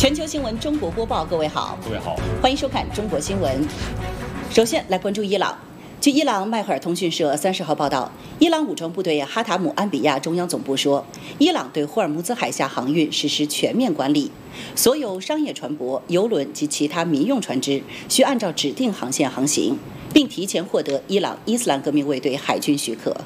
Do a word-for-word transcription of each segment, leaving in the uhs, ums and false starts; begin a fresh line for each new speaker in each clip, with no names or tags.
全球新闻中国播报，各位好，
各位好，
欢迎收看中国新闻。首先来关注伊朗。据伊朗迈赫尔通讯社三十号报道，伊朗武装部队哈塔姆安比亚中央总部说，伊朗对霍尔木兹海峡航运实施全面管理，所有商业船舶、邮轮及其他民用船只需按照指定航线航行，并提前获得伊朗伊斯兰革命卫队海军许可。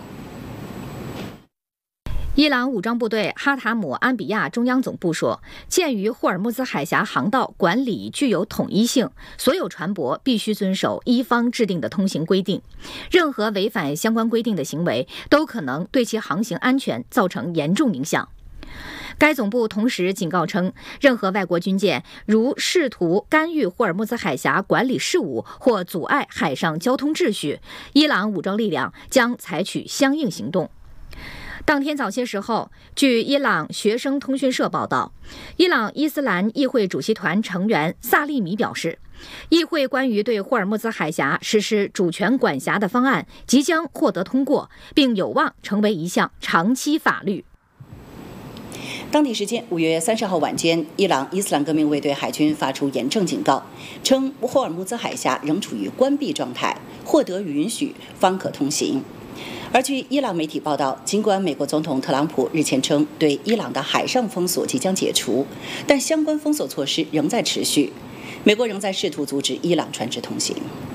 伊朗武装部队哈塔姆安比亚中央总部说，鉴于霍尔木兹海峡航道管理具有统一性，所有船舶必须遵守伊方制定的通行规定，任何违反相关规定的行为都可能对其航行安全造成严重影响。该总部同时警告称，任何外国军舰如试图干预霍尔木兹海峡管理事务或阻碍海上交通秩序，伊朗武装力量将采取相应行动。当天早些时候，据伊朗学生通讯社报道，伊朗伊斯兰议会主席团成员萨利米表示，议会关于对霍尔木兹海峡实施主权管辖的方案即将获得通过，并有望成为一项长期法律。
当地时间五月三十号晚间，伊朗伊斯兰革命卫队海军发出严正警告，称霍尔木兹海峡仍处于关闭状态，获得允许方可通行。而据伊朗媒体报道，尽管美国总统特朗普日前称对伊朗的海上封锁即将解除，但相关封锁措施仍在持续。美国仍在试图阻止伊朗船只通行。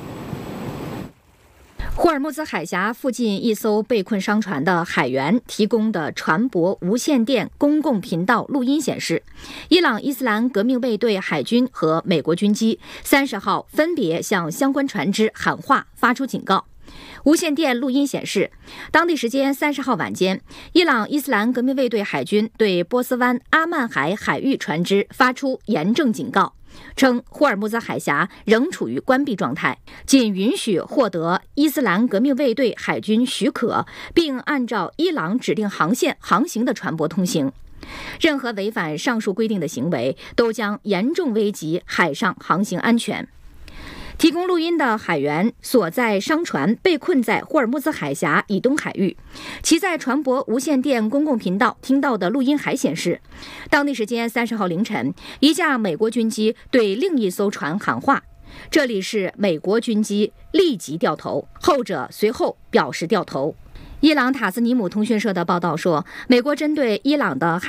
霍尔木兹海峡附近一艘被困商船的海员提供的船舶无线电公共频道录音显示，伊朗伊斯兰革命卫队海军和美国军机三十号分别向相关船只喊话，发出警告。无线电录音显示，当地时间三十号晚间，伊朗伊斯兰革命卫队海军对波斯湾阿曼海海域船只发出严正警告，称霍尔木兹海峡仍处于关闭状态，仅允许获得伊斯兰革命卫队海军许可并按照伊朗指定航线航行的船舶通行。任何违反上述规定的行为都将严重危及海上航行安全。提供录音的海员所在商船被困在霍尔木兹海峡以东海域，其在船舶无线电公共频道听到的录音还显示，当地时间三十号凌晨，一架美国军机对另一艘船喊话，这里是美国军机，立即掉头，后者随后表示掉头。伊朗塔斯尼姆通讯社的报道说，美国针对伊朗的海